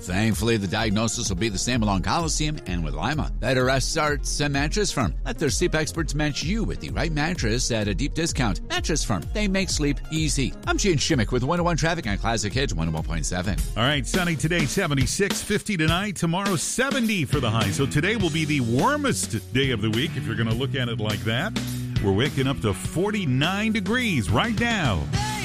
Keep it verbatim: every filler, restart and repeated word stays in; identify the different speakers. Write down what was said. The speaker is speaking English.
Speaker 1: Thankfully, the diagnosis will be the same along Coliseum and with Lima. Better rest starts at Mattress Firm. Let their sleep experts match you with the right mattress at a deep discount. Mattress Firm. They make sleep easy. I'm Gene Shimmick with one oh one Traffic on Classic Hits one oh one point seven.
Speaker 2: All right, sunny today, seventy-six, fifty tonight. Tomorrow, seventy for the high. So today will be the warmest day of the week, if you're going to look at it like that. We're waking up to forty-nine degrees right now.